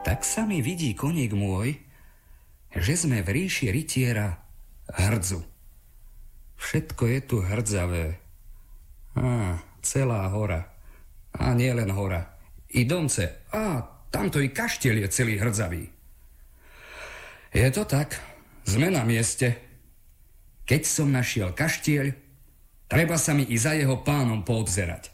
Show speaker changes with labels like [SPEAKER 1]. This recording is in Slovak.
[SPEAKER 1] Tak sa mi vidí, koník môj, že sme v ríši rytiera Hrdzu. Všetko je tu hrdzavé. Celá hora. A nie len hora. I domce. Tamto i kaštiel je celý hrdzavý. Je to tak. Sme na mieste. Keď som našiel kaštieľ, treba sa mi i za jeho pánom poobzerať.